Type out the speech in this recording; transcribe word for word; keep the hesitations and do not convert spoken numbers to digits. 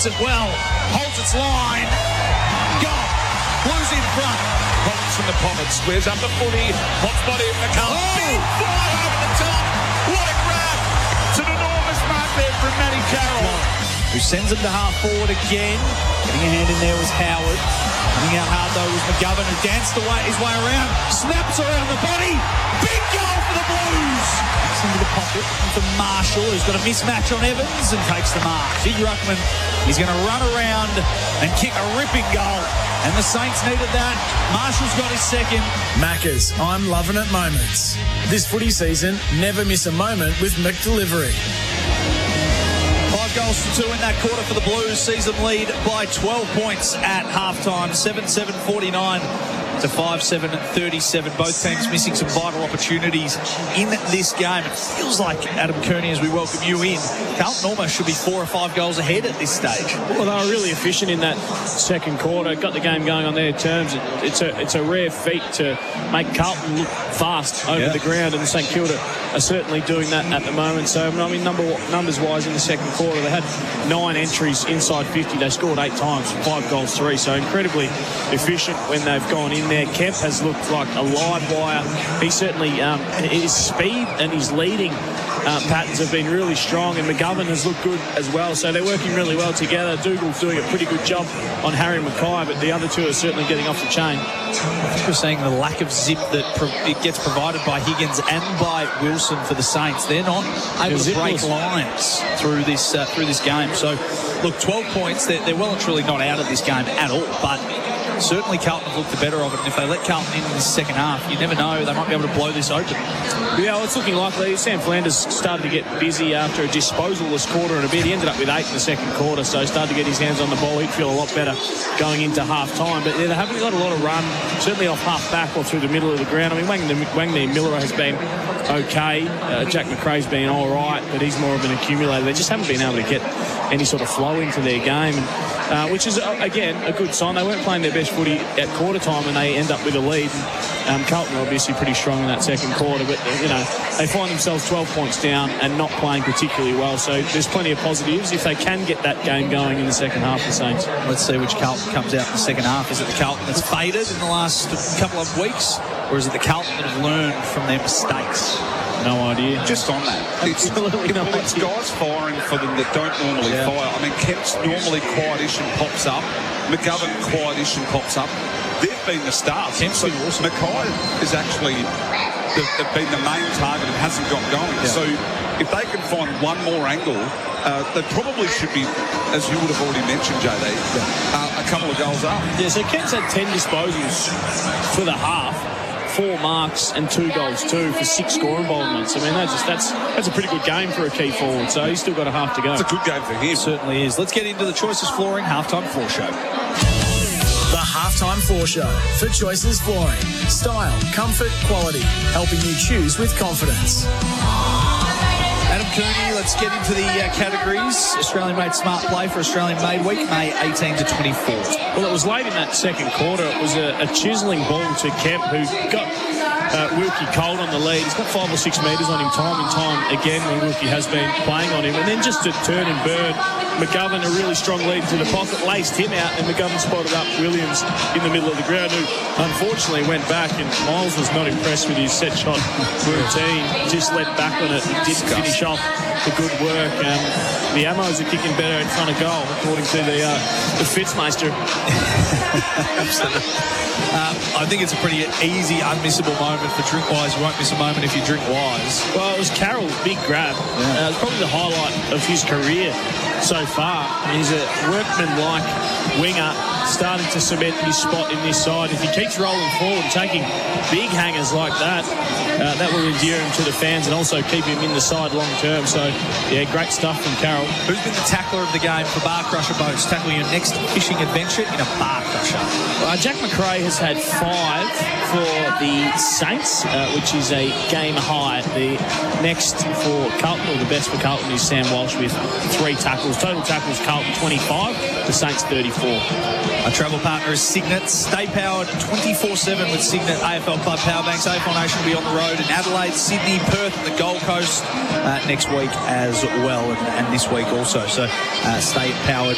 reads it well, holds its line. Gone. Blues in front. Holds from the pocket, squares up the footy. Hot's body of McCullum. Oh! Big fly over the top. What a grab. It's an enormous mark there from Matty Carroll. Who sends him to half forward again. Getting a hand in there was Howard. Coming out hard though was McGovern, who danced away, his way around. Snaps around the body. Big goal for the Blues. Gets into the pocket for Marshall, who's got a mismatch on Evans and takes the mark. Big Ruckman, he's going to run around and kick a ripping goal. And the Saints needed that. Marshall's got his second. Maccas, I'm loving it moments. This footy season, never miss a moment with McDelivery. Five goals to two in that quarter for the Blues. Season lead by twelve points at halftime. seven seven forty-nine to five seven thirty-seven. Both teams missing some vital opportunities in this game. It feels like, Adam Kearney, as we welcome you in, Carlton almost should be four or five goals ahead at this stage. Well, they were really efficient in that second quarter. Got the game going on their terms. It, it's a it's a rare feat to make Carlton look fast over Yeah. the ground, and St Kilda are certainly doing that at the moment. So, I mean, number numbers wise in the second quarter, they had nine entries inside fifty. They scored eight times, five goals, three. So incredibly efficient when they've gone in there. Kemp has looked like a live wire. He certainly, um, his speed and his leading uh, patterns have been really strong, and McGovern has looked good as well. So they're working really well together. Dougal's doing a pretty good job on Harry Mackay, but the other two are certainly getting off the chain. I think we're seeing the lack of zip that pro- it gets provided by Higgins and by Wilson for the Saints. They're not able Yeah, to break zipless. lines through this uh, through this game. So, look, twelve points. They're, they're well and truly not out of this game at all. But certainly Carlton have looked the better of it. And if they let Carlton in in the second half, you never know. They might be able to blow this open. Yeah, well, it's looking likely. Sam Flanders started to get busy after a disposalless quarter and a bit. He ended up with eight in the second quarter, so he started to get his hands on the ball. He'd feel a lot better going into half-time. But yeah, they haven't got a lot of run, certainly off half-back or through the middle of the ground. I mean, Wangney Miller has been okay. Uh, Jack McRae's been all right, but he's more of an accumulator. They just haven't been able to get any sort of flow into their game, and, uh, which is, uh, again, a good sign. They weren't playing their best footy at quarter time, and they end up with a lead. And, um, Carlton are obviously pretty strong in that second quarter, but, you know, they find themselves twelve points down and not playing particularly well. So there's plenty of positives if they can get that game going in the second half, the Saints. Let's see which Carlton comes out in the second half. Is it the Carlton that's faded in the last couple of weeks, or is it the Carlton that have learned from their mistakes? No idea. Just on that, it's, Absolutely you know, no it's idea. guys firing for them that don't normally Yeah. fire. I mean, Kemp's normally quietish and pops up. McGovern quietish and pops up. They've been the stars. Kemp's been awesome. Mackay is actually the, the, been the main target and hasn't got going. Yeah. So if they can find one more angle, uh, they probably should be, as you would have already mentioned, J D, uh, a couple of goals up. Yeah, so Kent's had ten disposals for the half, four marks and two goals too for six score involvements. I mean, that's just, that's that's a pretty good game for a key forward. So he's still got a half to go. It's a good game for him. It certainly is. Let's get into the Choices Flooring Halftime Floor Show. The Halftime Floor Show for Choices Flooring. Style, comfort, quality. Helping you choose with confidence. Adam Kearney, let's get into the uh, categories. Australian-made smart play for Australian-made week, May eighteenth to twenty-fourth. Well, it was late in that second quarter. It was a, a chiselling ball to Kemp, who got uh, Wilkie cold on the lead. He's got five or six metres on him time and time again when Wilkie has been playing on him. And then just to turn and burn, McGovern, a really strong lead into the pocket, laced him out, and McGovern spotted up Williams in the middle of the ground, who unfortunately went back, and Miles was not impressed with his set shot routine. Just let back on it and didn't finish off the good work. Um, the Ammos are kicking better in front of goal, according to the, uh, the Fitzmeister. Absolutely. Um, I think it's a pretty easy, unmissable moment for Drinkwise. You won't miss a moment if you drink wise. Well, it was Carroll's big grab. Uh, it's probably the highlight of his career so far. He's a workman-like winger, starting to cement his spot in this side. If he keeps rolling forward, taking big hangers like that, uh, that will endear him to the fans and also keep him in the side long term. So, yeah, great stuff from Carroll. Who's been the tackler of the game for Bar Crusher Boats? Tackling your next fishing adventure in a Bar Crusher. Uh, Jack McRae has had five for the Saints, uh, which is a game high. The next for Carlton, or the best for Carlton, is Sam Walsh with three tackles. Total tackles, Carlton twenty-five, the Saints thirty-four. Our travel partner is Signet. Stay powered twenty-four seven with Signet A F L Club Powerbanks. A F L Nation will be on the road in Adelaide, Sydney, Perth and the Gold Coast uh, next week as well, and, and this week also. So uh, stay powered